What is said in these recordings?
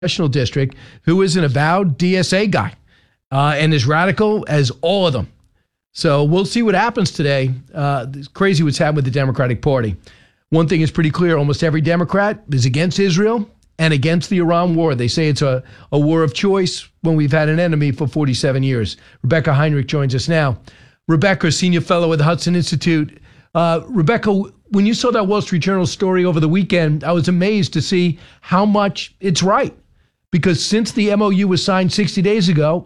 congressional district who is an avowed DSA guy and as radical as all of them. So we'll see what happens today. It's crazy what's happened with the Democratic Party. One thing is pretty clear. Almost every Democrat is against Israel and against the Iran war. They say it's a war of choice when we've had an enemy for 47 years. Rebecca Heinrich joins us now. Rebecca, senior fellow at the Hudson Institute. Rebecca, when you saw that Wall Street Journal story over the weekend, I was amazed to see how much it's right. Because since the MOU was signed 60 days ago,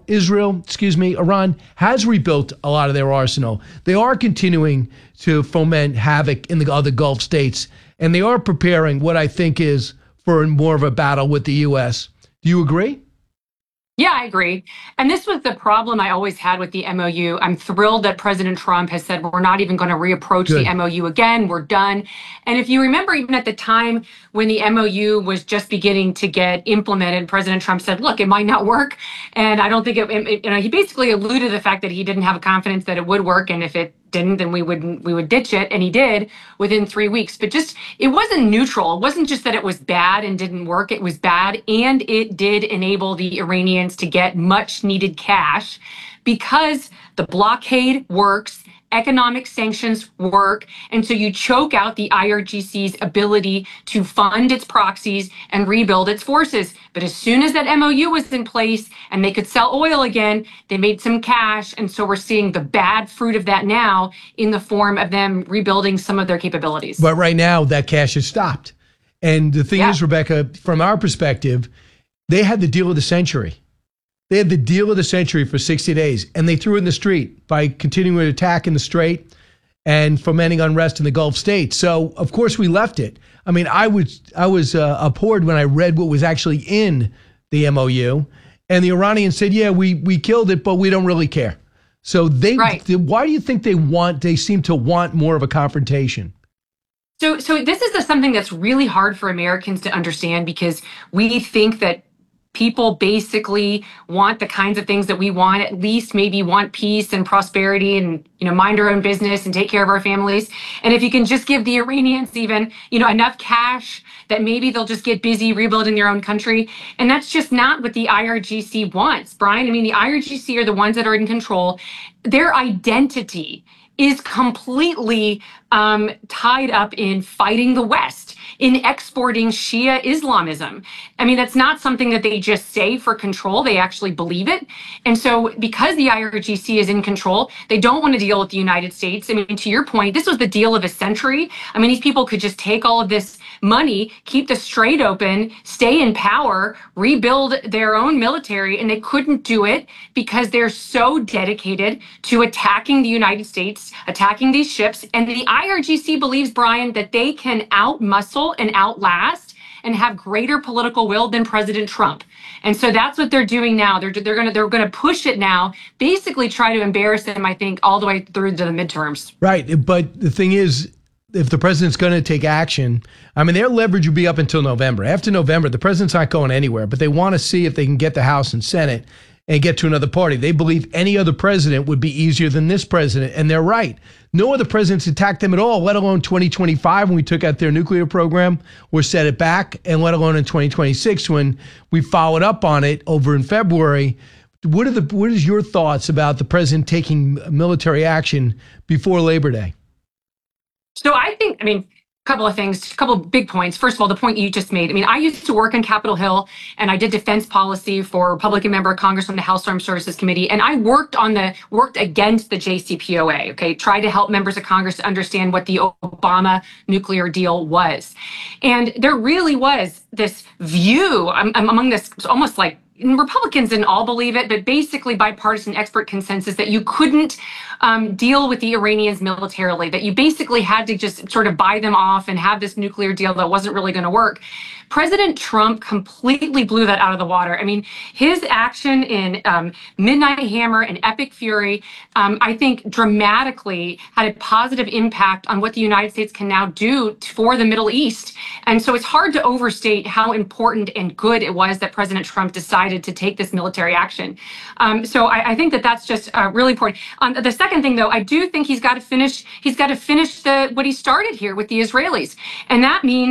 Iran has rebuilt a lot of their arsenal. They are continuing to foment havoc in the other Gulf states, and they are preparing what I think is for more of a battle with the U.S. Do you agree? Yeah, I agree. And this was the problem I always had with the MOU. I'm thrilled that President Trump has said we're not even going to reapproach the MOU again. We're done. And if you remember, even at the time when the MOU was just beginning to get implemented, President Trump said, look, it might not work. And I don't think he basically alluded to the fact that he didn't have confidence that it would work. And if it didn't, then we would ditch it. And he did within 3 weeks. But it wasn't neutral. It wasn't just that it was bad and didn't work. It was bad. And it did enable the Iranians to get much needed cash because the blockade works. Economic sanctions work. And so you choke out the IRGC's ability to fund its proxies and rebuild its forces. But as soon as that MOU was in place and they could sell oil again, they made some cash. And so we're seeing the bad fruit of that now in the form of them rebuilding some of their capabilities. But right now that cash has stopped. And the thing is, Rebecca, from our perspective, they had the deal of the century. They had the deal of the century for 60 days, and they threw it in the street by continuing to attack in the Strait and fomenting unrest in the Gulf states. So, of course, we left it. I mean, I was abhorred when I read what was actually in the MOU, and the Iranians said, yeah, we killed it, but we don't really care. So why do you think they seem to want more of a confrontation? So this is something that's really hard for Americans to understand because we think that people basically want the kinds of things that we want, at least maybe want peace and prosperity and, mind our own business and take care of our families. And if you can just give the Iranians even, enough cash that maybe they'll just get busy rebuilding their own country. And that's just not what the IRGC wants, Brian. I mean, the IRGC are the ones that are in control. Their identity is completely tied up in fighting the West, in exporting Shia Islamism. I mean, that's not something that they just say for control. They actually believe it. And so because the IRGC is in control, they don't want to deal with the United States. I mean, to your point, this was the deal of a century. I mean, these people could just take all of this money, keep the Strait open, stay in power, rebuild their own military, and they couldn't do it because they're so dedicated to attacking the United States, attacking these ships. And the IRGC believes, Brian, that they can outmuscle and outlast and have greater political will than President Trump. And so that's what they're doing now. They're going to push it now, basically try to embarrass them, I think, all the way through to the midterms. Right. But the thing is, if the president's going to take action, I mean, their leverage would be up until November. After November, the president's not going anywhere, but they want to see if they can get the House and Senate and get to another party. They believe any other president would be easier than this president, and they're right. No other presidents attacked them at all, let alone 2025 when we took out their nuclear program or set it back, and let alone in 2026 when we followed up on it over in February. What is your thoughts about the president taking military action before Labor Day? So I think, couple of things, a couple of big points. First of all, the point you just made. I used to work on Capitol Hill and I did defense policy for Republican member of Congress on the House Armed Services Committee. And I worked against the JCPOA, okay? Tried to help members of Congress understand what the Obama nuclear deal was. And there really was this view among this, almost like Republicans didn't all believe it, but basically bipartisan expert consensus that you couldn't deal with the Iranians militarily, that you basically had to just sort of buy them off and have this nuclear deal that wasn't really going to work. President Trump completely blew that out of the water. His action in Midnight Hammer and Epic Fury, I think dramatically had a positive impact on what the United States can now do for the Middle East. And so it's hard to overstate how important and good it was that President Trump decided to take this military action. So I think that that's just really important. The second thing, though, I do think he's got to finish what he started here with the Israelis. And that means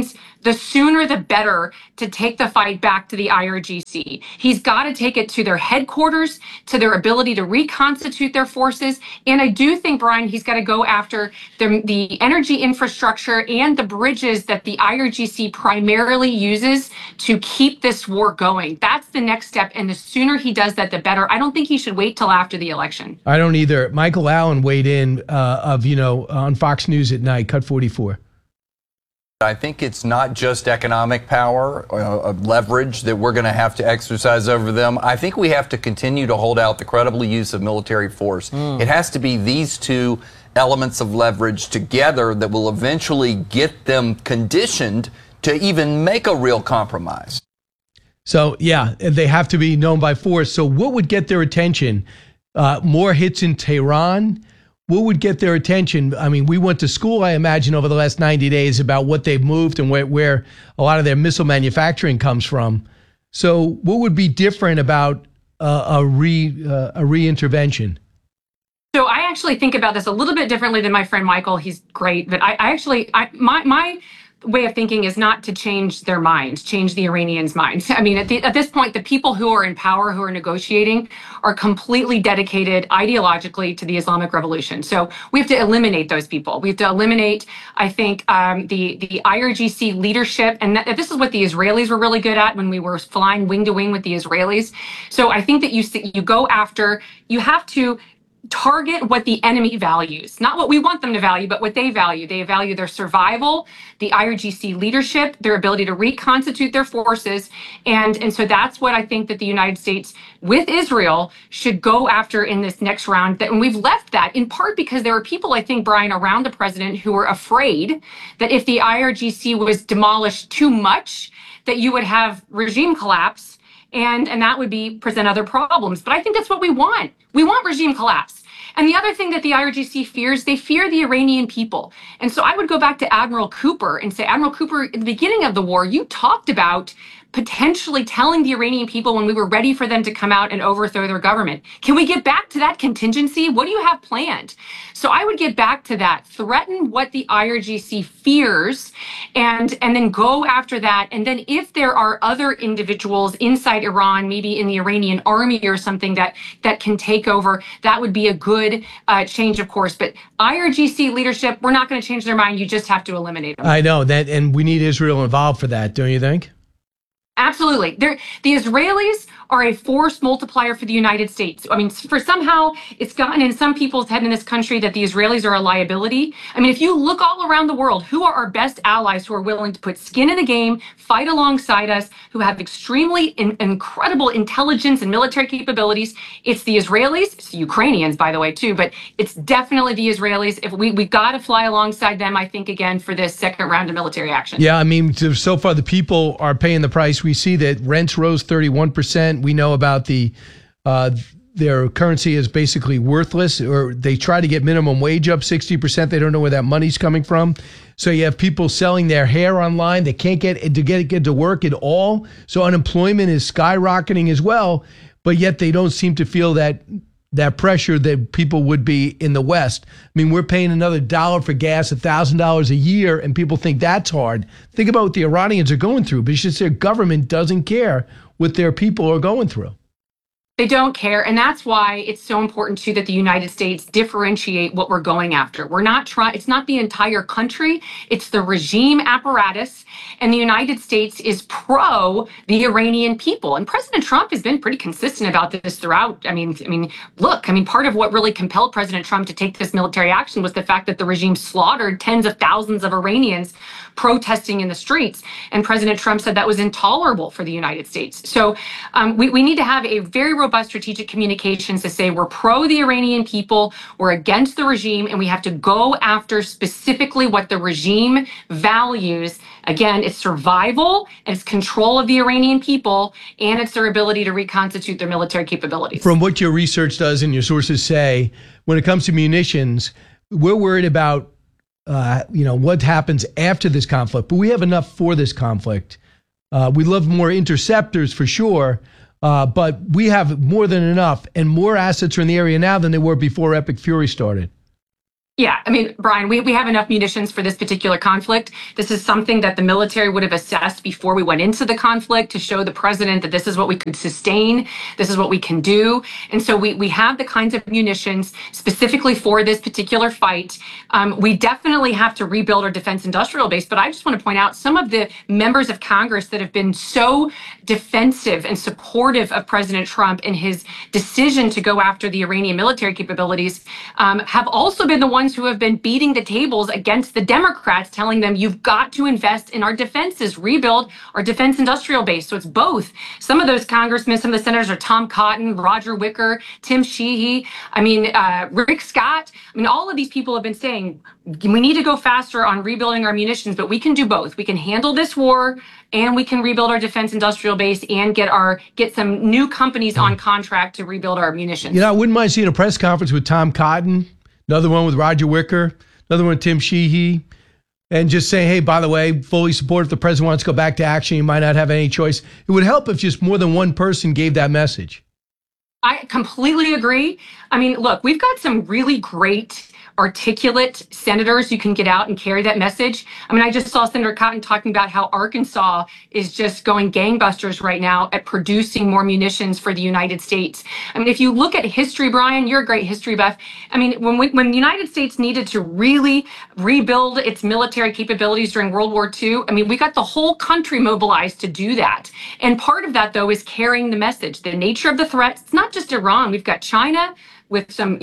the sooner the better to take the fight back to the IRGC. He's got to take it to their headquarters, to their ability to reconstitute their forces. And I do think, Brian, he's got to go after the energy infrastructure and the bridges that the IRGC primarily uses to keep this war going. That's the next step. And the sooner he does that, the better. I don't think he should wait till after the election. I don't either. Michael Allen weighed in on Fox News at night, Cut 44. I think it's not just economic power, leverage that we're going to have to exercise over them. I think we have to continue to hold out the credible use of military force. It has to be these two elements of leverage together that will eventually get them conditioned to even make a real compromise. So, yeah, they have to be known by force. So what would get their attention? More hits in Tehran? What would get their attention? I mean, we went to school, I imagine, over the last 90 days about what they've moved and where a lot of their missile manufacturing comes from. So what would be different about a re-intervention? So I actually think about this a little bit differently than my friend Michael. He's great, but my way of thinking is not to change their minds, change the Iranians' minds. I mean, at this point, the people who are in power, who are negotiating, are completely dedicated ideologically to the Islamic Revolution. So we have to eliminate those people. We have to eliminate, I think, the IRGC leadership. And this is what the Israelis were really good at when we were flying wing to wing with the Israelis. So I think that you go after, you have to target what the enemy values, not what we want them to value, but what they value. They value their survival, the IRGC leadership, their ability to reconstitute their forces. And so that's what I think that the United States with Israel should go after in this next round. And we've left that in part because there are people, I think, Brian, around the president who are afraid that if the IRGC was demolished too much, that you would have regime collapse. And that would present other problems. But I think that's what we want. We want regime collapse. And the other thing that the IRGC fears, they fear the Iranian people. And so I would go back to Admiral Cooper and say, Admiral Cooper, at the beginning of the war, you talked about potentially telling the Iranian people when we were ready for them to come out and overthrow their government. Can we get back to that contingency? What do you have planned? So I would get back to that, threaten what the IRGC fears, and then go after that. And then if there are other individuals inside Iran, maybe in the Iranian army or something that can take over, that would be a good change, of course. But IRGC leadership, we're not going to change their mind. You just have to eliminate them. I know that, and we need Israel involved for that, don't you think? Absolutely. The Israelis are a force multiplier for the United States. I mean, for somehow it's gotten in some people's head in this country that the Israelis are a liability. I mean, if you look all around the world, who are our best allies who are willing to put skin in the game, fight alongside us, who have extremely incredible intelligence and military capabilities? It's the Israelis. It's the Ukrainians, by the way, too, but it's definitely the Israelis. If we got to fly alongside them, I think, again, for this second round of military action. Yeah, I mean, so far the people are paying the price. We see that rents rose 31%. We know about their currency is basically worthless, or they try to get minimum wage up 60%. They don't know where that money's coming from. So you have people selling their hair online. They can't get to work at all. So unemployment is skyrocketing as well. But yet they don't seem to feel that pressure that people would be in the West. I mean, we're paying another $1 for gas, $1,000 a year, and people think that's hard. Think about what the Iranians are going through, but it's just their government doesn't care what their people are going through. They don't care. And that's why it's so important, too, that the United States differentiate what we're going after. We're not trying, it's not the entire country, it's the regime apparatus. And the United States is pro the Iranian people. And President Trump has been pretty consistent about this throughout. I mean, look, part of what really compelled President Trump to take this military action was the fact that the regime slaughtered tens of thousands of Iranians protesting in the streets. And President Trump said that was intolerable for the United States. So we need to have a very robust strategic communications to say we're pro the Iranian people, we're against the regime, and we have to go after specifically what the regime values. Again, it's survival, it's control of the Iranian people, and it's their ability to reconstitute their military capabilities. From what your research does and your sources say, when it comes to munitions, we're worried about what happens after this conflict, but we have enough for this conflict. We love more interceptors for sure, but we have more than enough, and more assets are in the area now than they were before Epic Fury started. Yeah, I mean, Brian, we have enough munitions for this particular conflict. This is something that the military would have assessed before we went into the conflict to show the president that this is what we could sustain, this is what we can do. And so we have the kinds of munitions specifically for this particular fight. We definitely have to rebuild our defense industrial base, but I just want to point out some of the members of Congress that have been so defensive and supportive of President Trump and his decision to go after the Iranian military capabilities have also been the ones who have been beating the tables against the Democrats, telling them you've got to invest in our defenses, rebuild our defense industrial base. So it's both. Some of those congressmen, some of the senators are Tom Cotton, Roger Wicker, Tim Sheehy, Rick Scott. All of these people have been saying we need to go faster on rebuilding our munitions, but we can do both. We can handle this war and we can rebuild our defense industrial base and get some new companies on contract to rebuild our munitions. I wouldn't mind seeing a press conference with Tom Cotton, another one with Roger Wicker, another one with Tim Sheehy, and just saying, hey, by the way, fully support if the president wants to go back to action, you might not have any choice. It would help if just more than one person gave that message. I completely agree. Look, we've got some really great articulate senators who can get out and carry that message. I just saw Senator Cotton talking about how Arkansas is just going gangbusters right now at producing more munitions for the United States. If you look at history, Brian, you're a great history buff. When the United States needed to really rebuild its military capabilities during World War II, we got the whole country mobilized to do that. And part of that, though, is carrying the message, the nature of the threats. It's not just Iran. We've got China with some,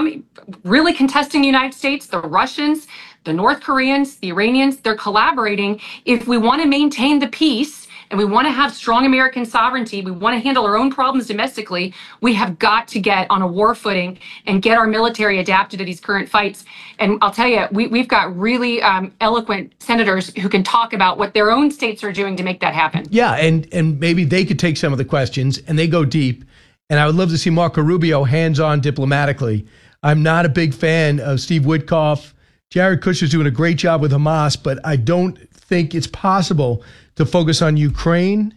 really contesting the United States, the Russians, the North Koreans, the Iranians, they're collaborating. If we want to maintain the peace and we want to have strong American sovereignty, we want to handle our own problems domestically, we have got to get on a war footing and get our military adapted to these current fights. And I'll tell you, we've got really eloquent senators who can talk about what their own states are doing to make that happen. Yeah, and maybe they could take some of the questions and they go deep. And I would love to see Marco Rubio hands-on diplomatically. I'm not a big fan of Steve Witkoff. Jared Kushner's doing a great job with Hamas, but I don't think it's possible to focus on Ukraine,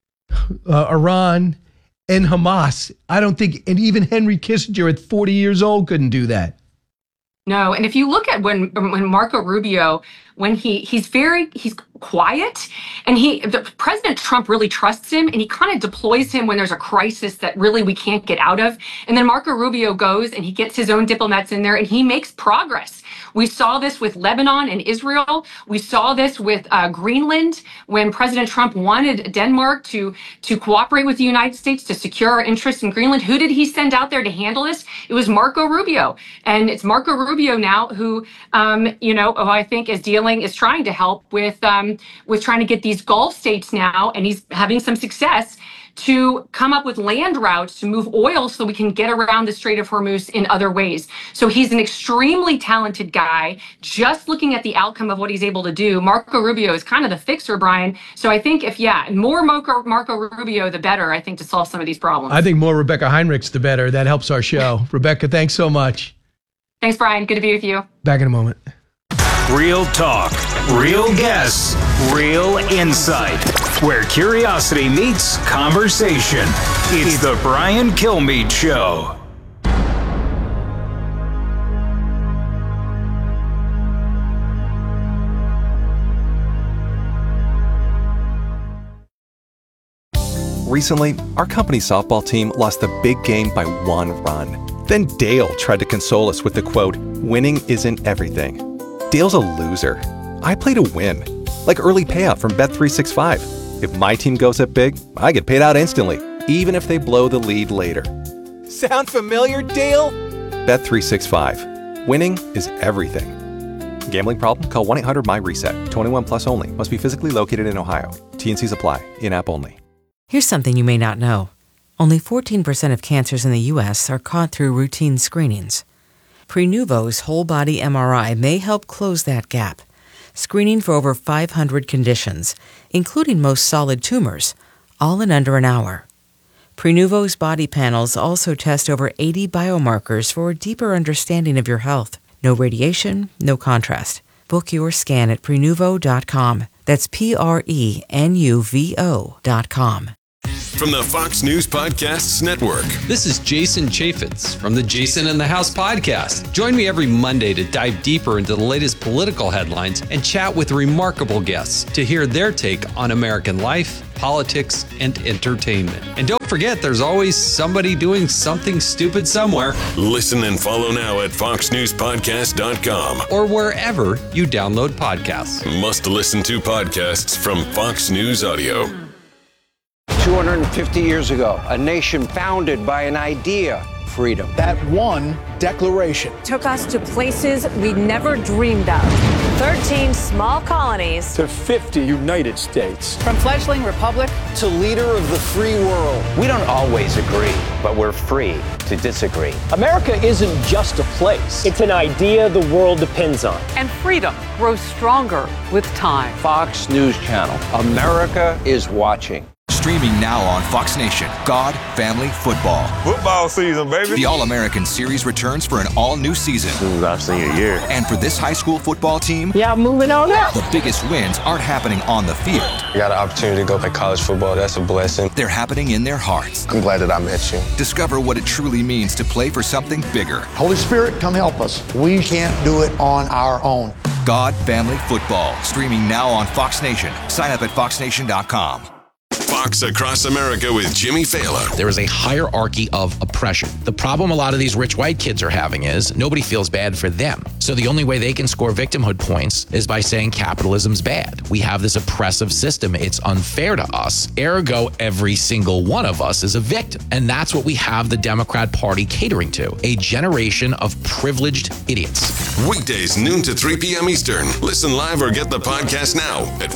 Iran, and Hamas. I don't think, and even Henry Kissinger at 40 years old couldn't do that. No, and if you look at when Marco Rubio, when he's quiet, and President Trump really trusts him, and he kind of deploys him when there's a crisis that really we can't get out of. And then Marco Rubio goes and he gets his own diplomats in there and he makes progress. We saw this with Lebanon and Israel. We saw this with Greenland when President Trump wanted Denmark to cooperate with the United States to secure our interests in Greenland. Who did he send out there to handle this? It was Marco Rubio. And it's Marco Rubio now who, I think is trying to help with trying to get these Gulf states now, and he's having some success to come up with land routes to move oil so we can get around the Strait of Hormuz in other ways. So he's an extremely talented guy. Just looking at the outcome of what he's able to do, Marco Rubio is kind of the fixer, Brian. So I think more Marco Rubio, the better, I think, to solve some of these problems. I think more Rebecca Heinrichs, the better. That helps our show. Rebecca, thanks so much. Thanks, Brian. Good to be with you. Back in a moment. Real talk, real guests, real insight. Where curiosity meets conversation. It's the Brian Kilmeade Show. Recently, our company softball team lost the big game by 1 run. Then Dale tried to console us with the quote, "Winning isn't everything." Dale's a loser. I play to win. Like early payout from Bet365. If my team goes up big, I get paid out instantly, even if they blow the lead later. Sound familiar, Dale? Bet365. Winning is everything. Gambling problem? Call 1-800-MY-RESET. 21 plus only. Must be physically located in Ohio. T&Cs apply. In-app only. Here's something you may not know. Only 14% of cancers in the U.S. are caught through routine screenings. Prenuvo's whole-body MRI may help close that gap, screening for over 500 conditions, including most solid tumors, all in under an hour. Prenuvo's body panels also test over 80 biomarkers for a deeper understanding of your health. No radiation, no contrast. Book your scan at Prenuvo.com. That's Prenuvo.com. from the Fox News Podcasts Network. This is Jason Chaffetz from the Jason in the House podcast. Join me every Monday to dive deeper into the latest political headlines and chat with remarkable guests to hear their take on American life, politics, and entertainment. And don't forget, there's always somebody doing something stupid somewhere. Listen and follow now at foxnewspodcast.com or wherever you download podcasts. Must listen to podcasts from Fox News Audio. 250 years ago, a nation founded by an idea, freedom. That one declaration took us to places we never dreamed of. 13 small colonies to 50 United States. From fledgling republic to leader of the free world. We don't always agree, but we're free to disagree. America isn't just a place. It's an idea the world depends on. And freedom grows stronger with time. Fox News Channel. America is watching. Streaming now on Fox Nation, God, Family, Football. Football season, baby. The All-American Series returns for an all-new season. This is our senior year. And for this high school football team, yeah, moving on up. The biggest wins aren't happening on the field. I got an opportunity to go play college football. That's a blessing. They're happening in their hearts. I'm glad that I met you. Discover what it truly means to play for something bigger. Holy Spirit, come help us. We can't do it on our own. God, Family, Football. Streaming now on Fox Nation. Sign up at foxnation.com. Fox Across America with Jimmy Fallon. There is a hierarchy of oppression. The problem a lot of these rich white kids are having is nobody feels bad for them. So the only way they can score victimhood points is by saying capitalism's bad. We have this oppressive system. It's unfair to us. Ergo, every single one of us is a victim. And that's what we have the Democrat Party catering to. A generation of privileged idiots. Weekdays, noon to 3 p.m. Eastern. Listen live or get the podcast now at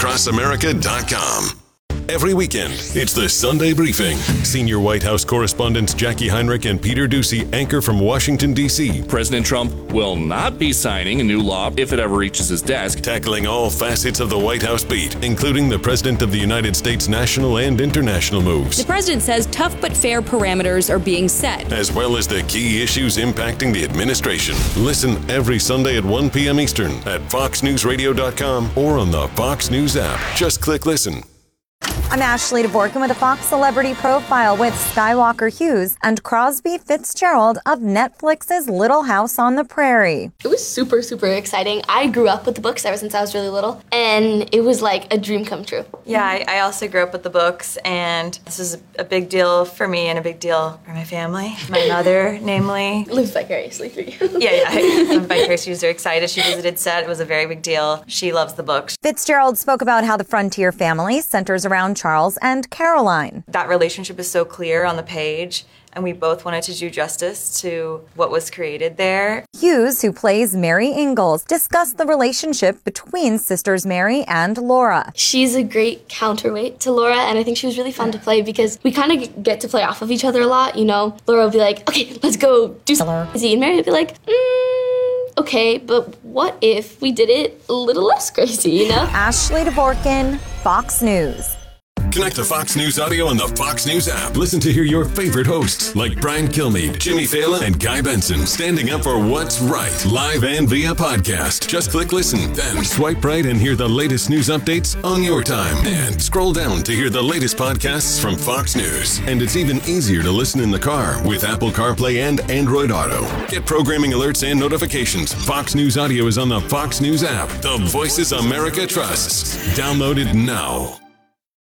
foxacrossamerica.com. Every weekend, it's the Sunday Briefing. Senior White House correspondents Jackie Heinrich and Peter Doocy anchor from Washington, D.C. President Trump will not be signing a new law if it ever reaches his desk. Tackling all facets of the White House beat, including the President of the United States national and international moves. The president says tough but fair parameters are being set, as well as the key issues impacting the administration. Listen every Sunday at 1 p.m. Eastern at foxnewsradio.com or on the Fox News app. Just click listen. I'm Ashley Dvorkin with a Fox Celebrity Profile with Skywalker Hughes and Crosby Fitzgerald of Netflix's Little House on the Prairie. It was super, super exciting. I grew up with the books ever since I was really little, and it was like a dream come true. Yeah, I also grew up with the books, and this is a big deal for me and a big deal for my family. My mother, namely, lives vicariously through you. Yeah, I'm vicariously. She was very excited. She visited set. It was a very big deal. She loves the books. Fitzgerald spoke about how the Frontier family centers around Charles and Caroline. That relationship is so clear on the page, and we both wanted to do justice to what was created there. Hughes, who plays Mary Ingalls, discussed the relationship between sisters Mary and Laura. She's a great counterweight to Laura, and I think she was really fun to play because we kind of get to play off of each other a lot, you know? Laura will be like, okay, let's go do something crazy, and Mary would be like, okay, but what if we did it a little less crazy, you know? Ashley Dvorkin, Fox News. Connect to Fox News Audio on the Fox News app. Listen to hear your favorite hosts like Brian Kilmeade, Jimmy Fallon, and Guy Benson standing up for what's right, live and via podcast. Just click listen, then swipe right and hear the latest news updates on your time. And scroll down to hear the latest podcasts from Fox News. And it's even easier to listen in the car with Apple CarPlay and Android Auto. Get programming alerts and notifications. Fox News Audio is on the Fox News app. The voices America trusts. Download it now.